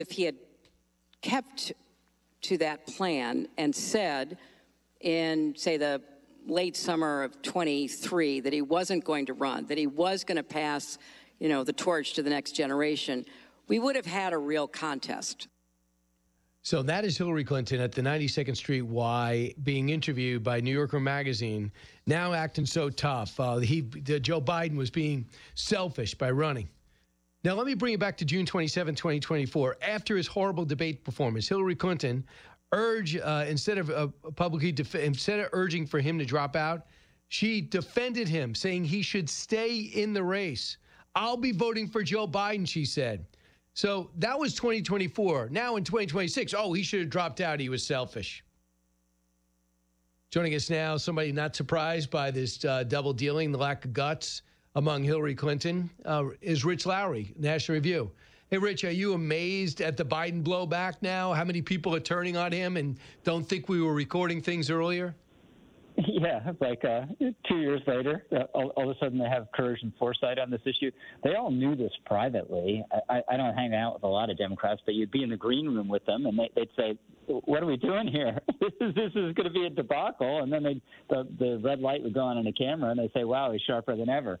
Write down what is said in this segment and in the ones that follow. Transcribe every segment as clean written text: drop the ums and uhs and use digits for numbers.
If he had kept to that plan and said in, say, the late summer of 23 that he wasn't going to run, that he was going to pass, the torch to the next generation, we would have had a real contest. So that is Hillary Clinton at the 92nd Street Y being interviewed by New Yorker Magazine, now acting so tough. Joe Biden was being selfish by running. Now, let me bring it back to June 27, 2024. After his horrible debate performance, Hillary Clinton urged, instead of urging for him to drop out, she defended him, saying he should stay in the race. I'll be voting for Joe Biden, she said. So that was 2024. Now in 2026, he should have dropped out. He was selfish. Joining us now, somebody not surprised by this double dealing, the lack of guts among Hillary Clinton, is Rich Lowry, National Review. Hey, Rich, are you amazed at the Biden blowback now? How many people are turning on him and don't think we were recording things earlier? Yeah, like 2 years later, all of a sudden they have courage and foresight on this issue. They all knew this privately. I don't hang out with a lot of Democrats, but you'd be in the green room with them, and they'd say, "What are we doing here? This is going to be a debacle." And then the red light would go on the camera, and they say, "Wow, he's sharper than ever."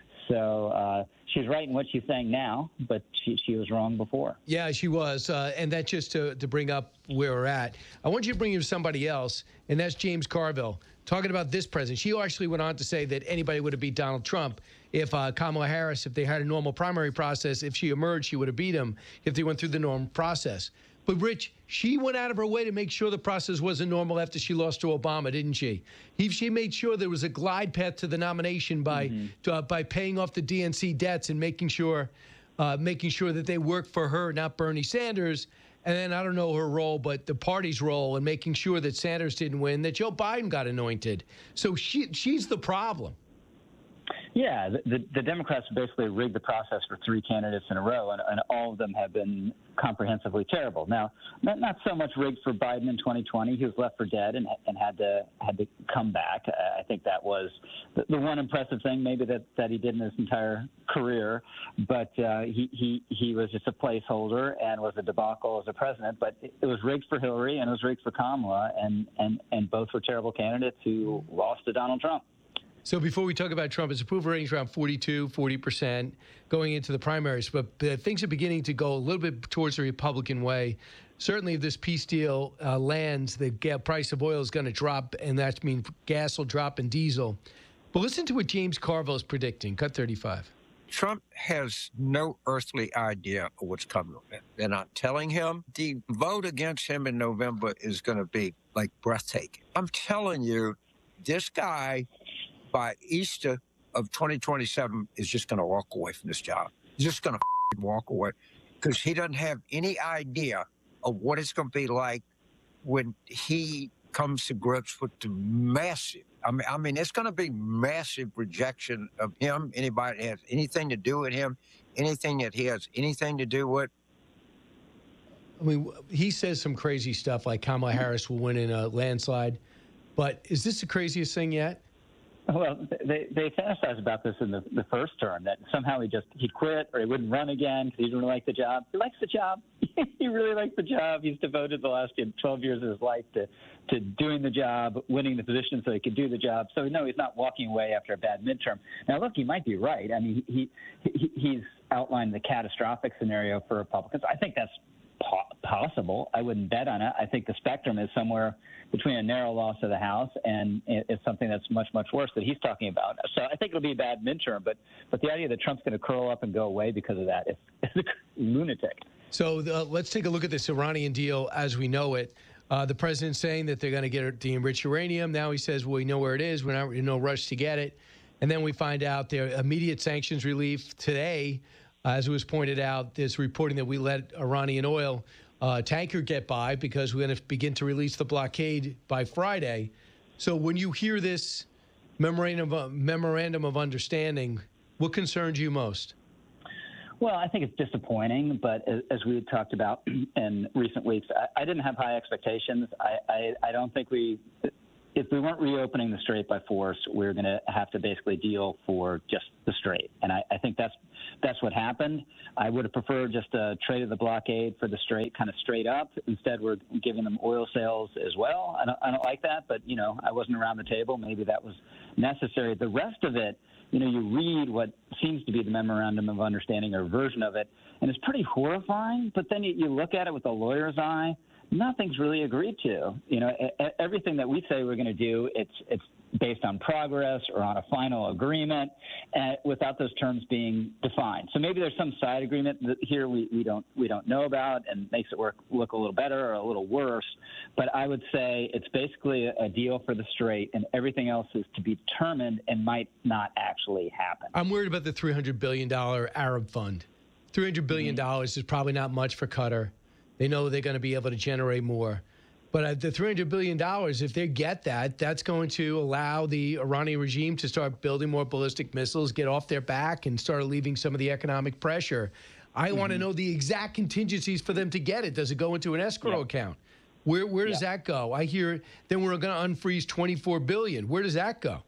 So she's right in what she's saying now, but she was wrong before. Yeah, she was. And that's just to bring up where we're at. I want you to bring you to somebody else, and that's James Carville, talking about this president. She actually went on to say that anybody would have beat Donald Trump if Kamala Harris, if they had a normal primary process, if she emerged, she would have beat him if they went through the normal process. But, Rich, she went out of her way to make sure the process wasn't normal after she lost to Obama, didn't she? She made sure there was a glide path to the nomination by paying off the DNC debts and making sure that they worked for her, not Bernie Sanders. And then I don't know her role, but the party's role in making sure that Sanders didn't win, that Joe Biden got anointed. So she's the problem. Yeah, the Democrats basically rigged the process for three candidates in a row, and all of them have been comprehensively terrible. Now, not so much rigged for Biden in 2020. He was left for dead and had to come back. I think that was the one impressive thing maybe that he did in his entire career. But he was just a placeholder and was a debacle as a president. But it was rigged for Hillary and it was rigged for Kamala, and both were terrible candidates who lost to Donald Trump. So before we talk about Trump, his approval rating is around 40% going into the primaries. But things are beginning to go a little bit towards the Republican way. Certainly, if this peace deal lands, the price of oil is going to drop, and that means gas will drop and diesel. But listen to what James Carville is predicting. Cut 35. Trump has no earthly idea of what's coming. They're not telling him. The vote against him in November is going to be, like, breathtaking. I'm telling you, this guy, by Easter of 2027, is just going to walk away from this job. He's just going to walk away because he doesn't have any idea of what it's going to be like when he comes to grips with the massive, I mean, it's going to be massive rejection of him, anybody that has anything to do with him, anything that he has anything to do with. I mean, he says some crazy stuff like Kamala Harris will win in a landslide. But is this the craziest thing yet? Well, they fantasized about this in the first term, that somehow he'd quit or he wouldn't run again because he didn't really like the job. He likes the job. He really likes the job. He's devoted the last 12 years of his life to doing the job, winning the position so he could do the job. So, no, he's not walking away after a bad midterm. Now, look, he might be right. I mean, he's outlined the catastrophic scenario for Republicans. I think that's possible. I wouldn't bet on it. I think the spectrum is somewhere between a narrow loss of the House and it's something that's much, much worse that he's talking about. So I think it'll be a bad midterm, but the idea that Trump's going to curl up and go away because of that is lunatic. So let's take a look at this Iranian deal as we know it. The president's saying that they're going to get the enriched uranium. Now he says, well, we know where it is. We're not in no rush to get it. And then we find out there immediate sanctions relief today. As it was pointed out, there's reporting that we let Iranian oil tanker get by because we're going to begin to release the blockade by Friday. So when you hear this memorandum of understanding, what concerns you most? Well, I think it's disappointing, but as we had talked about in recent weeks, I didn't have high expectations. I don't think if we weren't reopening the strait by force, we're going to have to basically deal for just the strait. And I think that's what happened. I would have preferred just a trade of the blockade for the strait, kind of straight up. Instead, we're giving them oil sales as well. I don't like that, but, I wasn't around the table. Maybe that was necessary. The rest of it, you read what seems to be the memorandum of understanding or version of it, and it's pretty horrifying. But then you look at it with a lawyer's eye. Nothing's really agreed to. Everything that we say we're going to do, it's based on progress or on a final agreement, without those terms being defined. So maybe there's some side agreement that here we don't know about, and makes it look a little better or a little worse. But I would say it's basically a deal for the strait, and everything else is to be determined and might not actually happen. I'm worried about the $300 billion Arab fund. $300 billion is probably not much for Qatar. They know they're going to be able to generate more. But the $300 billion, if they get that, that's going to allow the Iranian regime to start building more ballistic missiles, get off their back, and start alleviating some of the economic pressure. I want to know the exact contingencies for them to get it. Does it go into an escrow account? Where does that go? I hear then we're going to unfreeze $24 billion. Where does that go?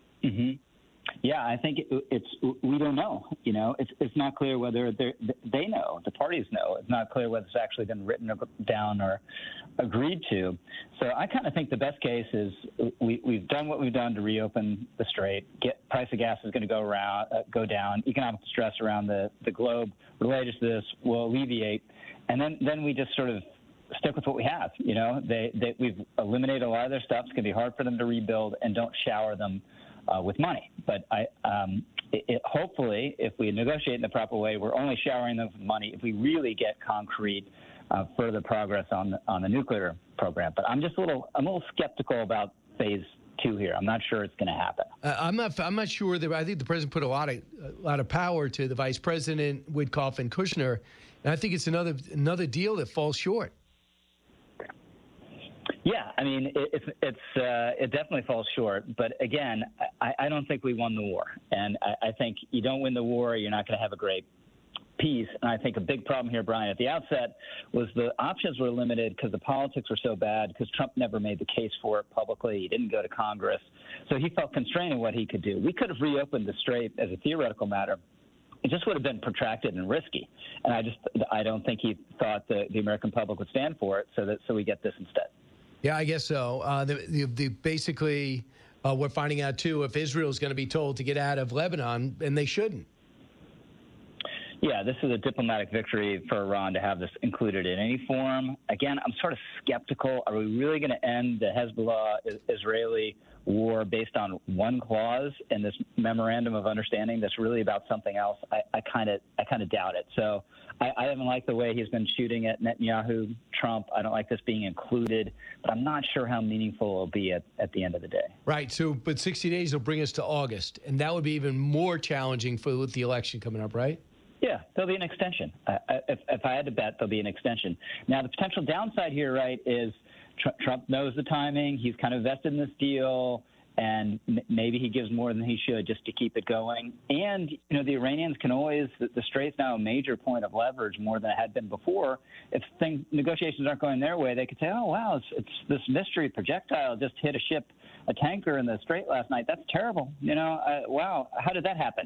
Yeah, I think we don't know. It's not clear whether they know, the parties know. It's not clear whether it's actually been written down or agreed to. So I kind of think the best case is we've done what we've done to reopen the strait. Price of gas is going to go down. Economic distress around the globe related to this will alleviate, and then we just sort of stick with what we have. We've eliminated a lot of their stuff. It's going to be hard for them to rebuild, and don't shower them with money. But hopefully, if we negotiate in the proper way, we're only showering them with money if we really get concrete further progress on the nuclear program. But I'm a little skeptical about phase 2 here. I'm not sure it's going to happen. I'm not sure that. I think the president put a lot of power to the vice president, Witkoff and Kushner, and I think it's another deal that falls short. Yeah, I mean, it definitely falls short. But again, I don't think we won the war. And I think you don't win the war, you're not going to have a great peace. And I think a big problem here, Brian, at the outset was the options were limited because the politics were so bad, because Trump never made the case for it publicly. He didn't go to Congress. So he felt constrained in what he could do. We could have reopened the strait as a theoretical matter. It just would have been protracted and risky. And I don't think he thought the American public would stand for it. So we get this instead. Yeah, I guess so. Basically, we're finding out, too, if Israel is going to be told to get out of Lebanon, and they shouldn't. Yeah, this is a diplomatic victory for Iran to have this included in any form. Again, I'm sort of skeptical. Are we really going to end the Hezbollah-Israeli war based on one clause in this memorandum of understanding that's really about something else? I kind of doubt it. So I haven't liked the way he's been shooting at Netanyahu, Trump. I don't like this being included, but I'm not sure how meaningful it'll be at the end of the day. Right. So, but 60 days will bring us to August, and that would be even more challenging with the election coming up, right? Yeah, there'll be an extension. If I had to bet, there'll be an extension. Now, the potential downside here, right, is Trump knows the timing. He's kind of vested in this deal, and maybe he gives more than he should just to keep it going. And, the Iranians can always – the strait's now a major point of leverage more than it had been before. If negotiations aren't going their way, they could say, oh, wow, it's this mystery projectile just hit a tanker in the strait last night. That's terrible. Wow, how did that happen?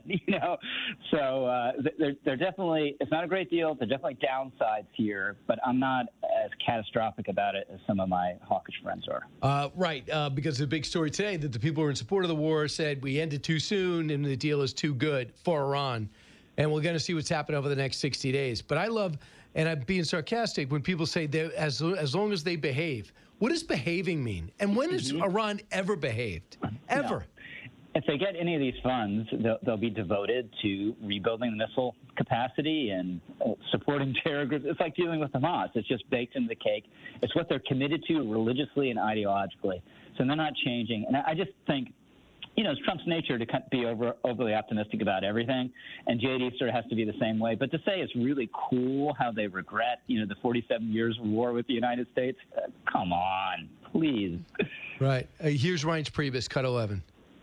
So they're definitely, it's not a great deal. There're definitely downsides here, but I'm not as catastrophic about it as some of my hawkish friends are. Right, because the big story today that the people who are in support of the war said we ended too soon and the deal is too good for Iran. And we're going to see what's happened over the next 60 days. But I love, and I'm being sarcastic, when people say as long as they behave. What does behaving mean? And when has Iran ever behaved? Ever? No. If they get any of these funds, they'll be devoted to rebuilding the missile capacity and supporting terror groups. It's like dealing with Hamas. It's just baked into the cake. It's what they're committed to religiously and ideologically. So they're not changing. And I just think, it's Trump's nature to be overly optimistic about everything, and JD sort of has to be the same way. But to say it's really cool how they regret, the 47 years of war with the United States, come on, please. Right. Here's Reince Priebus, cut 11.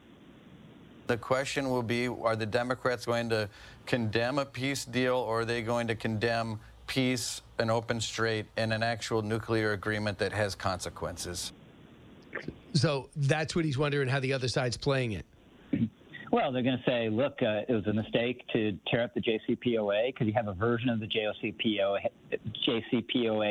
The question will be, are the Democrats going to condemn a peace deal, or are they going to condemn peace, an open strait, and an actual nuclear agreement that has consequences? So that's what he's wondering, how the other side's playing it. Well, they're going to say, look, it was a mistake to tear up the JCPOA because you have a version of the JCPOA